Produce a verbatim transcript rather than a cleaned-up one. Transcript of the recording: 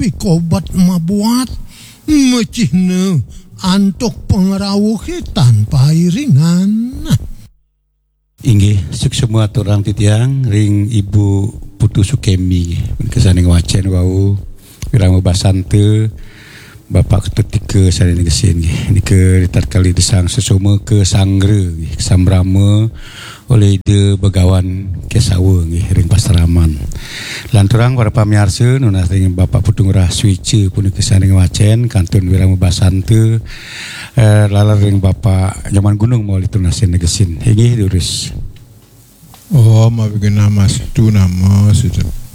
pikobat mabuat mecihne antuk pengerawuh tanpa iringan. Inggih suk semua orang titiang ring Ibu Putu Sukemi kesaning wacen wau wirang basante Bapak ketika saya negesin nike ditar kali disang sesama ke sangre sambrama oleh de begawan kesawa nggih ring pasaraman. Lanturang para pamirsa nunah ring Bapak Putu Ngurah Suice pun kesaning wacen kantun wirang basante eh, lalar ring Bapak Zaman Gunung mau ditunasin negesin. Nggih diurus. Oh, mau bikin nama situ nama situ.